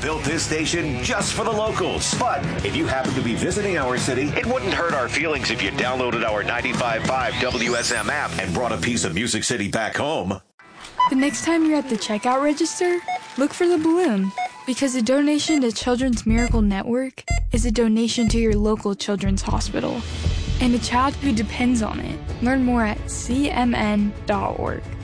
built this station just for the locals. But if you happen to be visiting our city, it wouldn't hurt our feelings if you downloaded our 95.5 WSM app and brought a piece of Music City back home. The next time you're at the checkout register, look for the balloon. Because a donation to Children's Miracle Network is a donation to your local children's hospital and a child who depends on it. Learn more at cmn.org.